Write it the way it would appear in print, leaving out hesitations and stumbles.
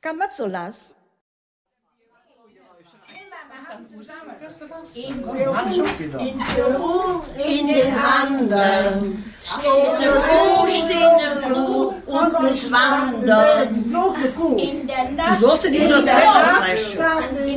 Scharmützelers. In den Handen steht eine Kuh und muss wandern. Du sollst in die 102 sprechen.